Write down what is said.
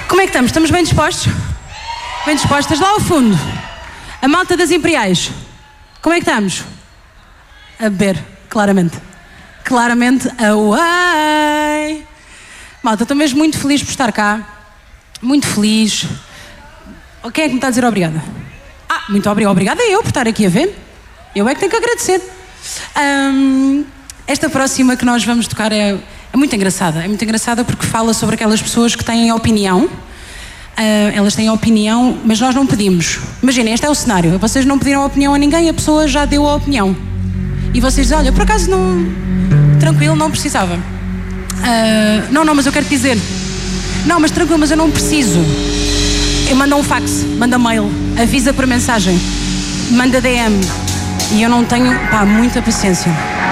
Como é que estamos? Estamos bem dispostos? Bem dispostas? Lá ao fundo, a malta das Imperiais. Como é que estamos? A beber, claramente. Claramente, away. Malta, estou mesmo muito feliz por estar cá. Muito feliz. Quem é que me está a dizer obrigada? Muito obrigada eu por estar aqui a ver. Eu é que tenho que agradecer. Esta próxima que nós vamos tocar é muito engraçada. É muito engraçada porque fala sobre aquelas pessoas que têm opinião. Elas têm opinião, mas nós não pedimos. Imaginem, este é o cenário. Vocês não pediram opinião a ninguém, a pessoa já deu a opinião. E vocês dizem, olha, por acaso não... Tranquilo, não precisava. Não, mas eu quero te dizer. Não, mas tranquilo, mas eu não preciso. Manda um fax, manda mail, avisa por mensagem, manda DM. E eu não tenho, muita paciência.